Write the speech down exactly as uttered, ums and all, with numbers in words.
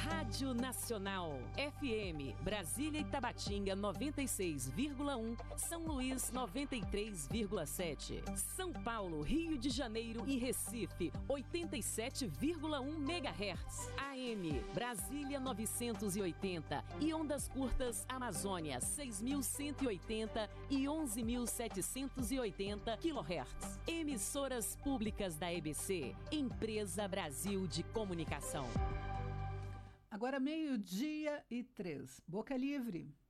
Rádio Nacional, F M, Brasília e Tabatinga noventa e seis vírgula um, São Luís noventa e três vírgula sete, São Paulo, Rio de Janeiro e Recife oitenta e sete vírgula um megahertz, A M, Brasília novecentos e oitenta e ondas curtas Amazônia seis mil cento e oitenta e onze mil setecentos e oitenta quilohertz. Emissoras públicas da E B C, Empresa Brasil de Comunicação. Agora meio-dia e três. Boca Livre.